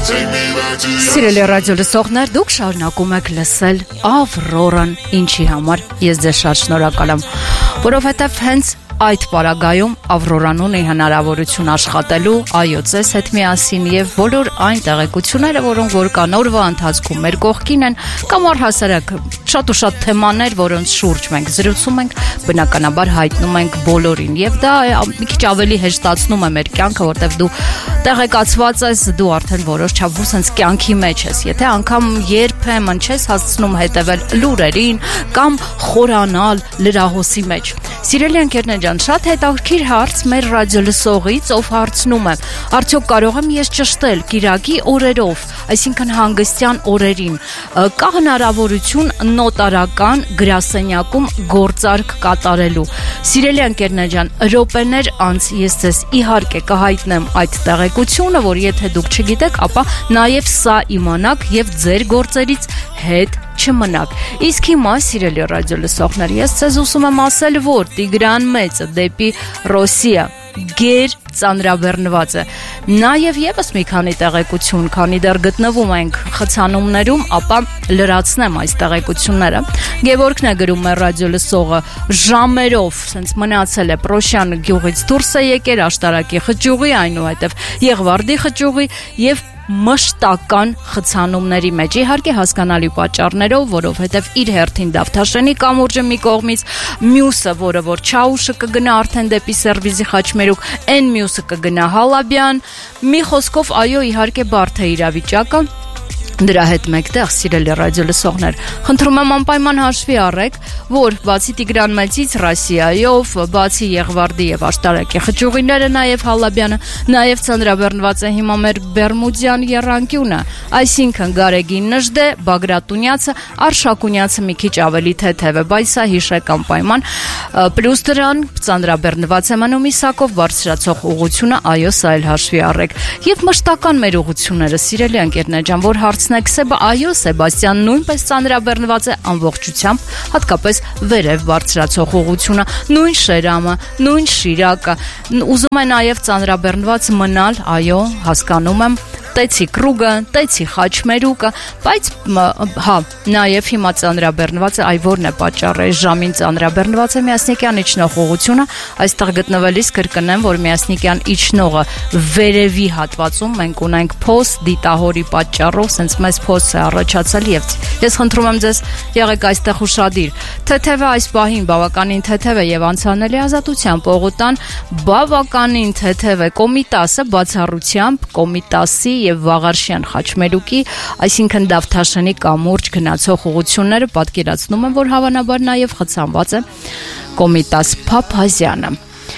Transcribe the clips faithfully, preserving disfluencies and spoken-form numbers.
Սիրելի ռադիո լսողներ, դուք շարունակում եք լսել Ավրորան, ինչի համար ես ձեզ շատ շնորհակալ եմ, որովհետև հենց այդ պարագայում Ավրորան ունի հնարավորություն աշխատելու այո ձեզ հետ միասին եւ բոլոր այն տեղեկությունները, որոնք որ կան օրվա ընթացքում մեր կողքին են, կամ առհասարակ շատ ու շատ թեմաներ, որոնց շուրջ մենք զրուցում ենք, բնականաբար հայտնում ենք բոլորին եւ դա մի քիչ ավելի հեշտացնում է մեր կյանքը, որտեվ դու տեղեկացված ես, դու արդեն որոշ չափ sense կյանքի մեջ ես, եթե անգամ երբեմն չես հասցնում հետևել լուրերին կամ խորանալ լրահոսի մեջ։ Սիրելի ընկերներ, շատ հետաքրքիր հարց մեր ռադիո լսողից, ով հարցնում է. արդյոք կարող եմ ես ճշտել կիրակի օրերով, այսինքն հանգստյան օրերին, կա հնարավորություն նոտարական գրասենյակում գործարք կատարելու։ Սիրելի ընկերներ ջան, րոպեներ անց ես ձեզ իհարկե կհայտնեմ այդ տեղեկությունը, որ եթե դուք չգիտեք, ապա նաև սա իմանաք եւ ձեր գործերից հետ չմնաք։ Իսկ հիմա, սիրելի ռադիո լսողներ, ես ձեզ ուսում եմ ասել, որ Տիգրան Մեծը դեպի Ռոսիա գեր ծանրաբեռնված է։ Նաև եւս մի քանի տեղեկություն, քանի դեռ գտնվում ենք խցանումներում, ապա լրացնեմ այս տեղեկությունները։ Գևորգն է գրում մեր ռադիո լսողը, ժամերով սենց մնացել է Պրոշյան գյուղից դուրս է եկել աշտարակի խճուղի, այնուհետև Եղվարդի խճուղի եւ մշտական խցանումների մեջ, իհարկե հասկանալի պատճառներով, որովհետև իր հերթին Դավթաշենի կամուրջը մի կողմից, մյուսը, որը որ Չաուշը կգնա արդեն դեպի Սերվիզի խաչմերուկ, այն մյուսը կգնա Հալաբյան, մի խոսքով այո, իհարկե բարդ է իրավիճակը։ Դրա հետ մեկտեղ, սիրելի ռադիո լսողներ, խնդրում եմ անպայման հաշվի առեք, որ բացի Տիգրան Մեծից Ռոսիայով, բացի Եղվարդի եւ Աշտարակի խճուղիները, նաեւ Հալաբյանը, նաեւ ծանրաբեռնված է հիմա մեր Բերմուդյան եռանկյունը, այսինքն Գարեգին Նժդե, Բագրատունյացը, Արշակունյացը մի քիչ ավելի թեթև է, բայց սա հիշեք անպայման, պլյուս դրան ծանրաբեռնված է մնում Իսակով բարձրացող ուղությունը, այո, սա էլ հաշվի առեք, եւ մշտական մեր ուղությունները, սիրելի ընկերներ ջան, որ հարց Այո, Սեբաստիան նույնպես ծանրաբեռնված է ամբողջությամբ, հատկապես վերև բարձրացող ուղությունը, նույն Շերամը, նույն Շիրակը, ուզում է նաև ծանրաբեռնված մնալ, այո, հասկանում եմ, Տեցի կրուգը, տեցի խաչմերուկը, բայց հա, նաև հիմա ծանրաբեռնված է, այ որն է պատճառը, այս ժամին ծանրաբեռնված է Միասնիկյան իջնող ուղությունը, այստեղ գտնվելիս կրկնեմ, որ Միասնիկյան իջնողը վերևի հատվածում մենք ունենք փոս դիտահորի պատճառով, սենց մեծ փոս է առաջացել եւ ես խնդրում եմ ձեզ եղեք այստեղ ուշադիր։ Թեթևը այս պահին բավականին թեթև է եւ անցանելի ազատության պողոտան բավականին թեթև է Կոմիտասը բացառությամբ Կոմիտասի եւ Վաղարշյան խաչմերուկի, այսինքն Դավթաշենի կամուրջ գնացող ուղությունները պատկերացնում են, որ հավանաբար նաեւ խցանված է Կոմիտաս Փափազյանը։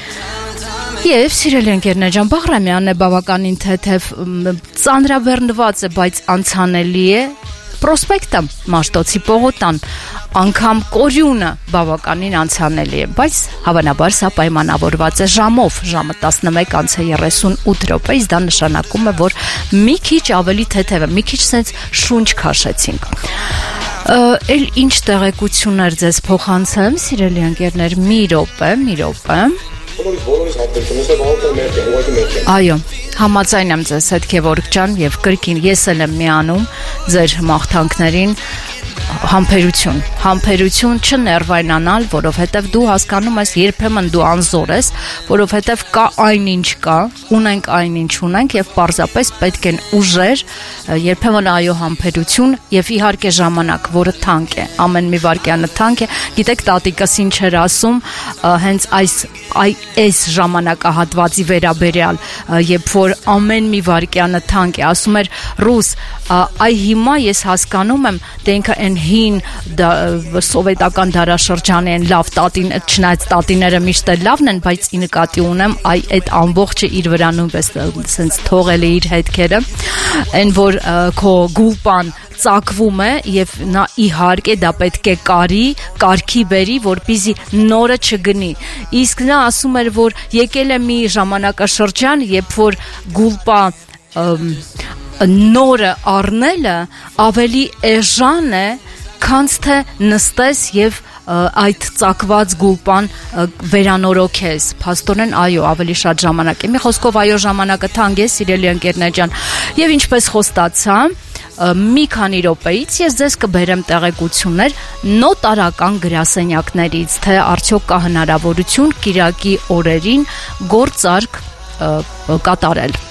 Եվ սիրելի ընկերներ ջան, Բաղրամյանն է բավականին թեթև ծանրաբեռնված է, բայց անցանելի է Պրոսպեկտը, Մաշտոցի պողոտան, անգամ Կորյունը բավականին անցանելի է, բայց հավանաբար սա պայմանավորված է ժամով, ժամը տասնմեկ երեսունութ րոպե, իսկ դա նշանակում է, որ մի քիչ ավելի թեթև է, մի քիչ սենց շունչ քաշեցինք։ Էլ ինչ տեղեկություններ ձեզ փոխանցեմ, սիրելի ընկերներ, մի րոպե, մի րոպե։ Այո, համաձայն եմ ձեզ հետ Գևորգ ջան եւ կրկին ես էլ եմ միանում ձեր մաղթանքներին համբերություն, համբերություն չներվայնանալ, որովհետև դու հասկանում ես, երբեմն դու անզոր ես, որովհետև կա այնինչ կա, ունենք այնինչ ունենք եւ պարզապես պետք են ուժեր, երբեմն այո համբերություն եւ իհարկե ժամանակ, որը թանկ է, ամեն մի վայրկյանը թանկ է, գիտեք տատիկս ինչ էր ասում, հենց այս այ այս ժամանակահատվածի վերաբերյալ, երբ որ ամեն մի վայրկյանը թանկ է, ասում էր ռուս, այ հիմա ես հասկանում եմ, դե ինքը այն հին սովետական դարաշրջանի են լավ տատին, չնայած տատիները միշտ էլ լավն են, բայց ի նկատի ունեմ այ այդ ամբողջը իր վրա նույնպես սենց թողել է իր հետքերը, այն որ քո գուլպան ծակվում է եւ նա իհարկե դա պետք է կարի, կարգի բերի, որպեսզի նորը չգնի։ Իսկ նա ասում էր, որ եկել է մի ժամանակաշրջան, երբ որ գուլպա նորը առնելը ավելի էժան է, քանց թե նստես եւ այդ ծակված գուլպան վերանորոգես, փաստորեն այո, ավելի շատ ժամանակ է։ Մի խոսքով այո, ժամանակը թանկ է, սիրելի ընկերներ ջան, եւ ինչպես խոստացա, մի քանի րոպեից ես ձեզ կբերեմ տեղեկություններ նոտարական գրասենյակներից, թե արդյոք կա հնարավորություն կիրակի օրերին գործարք կատարել։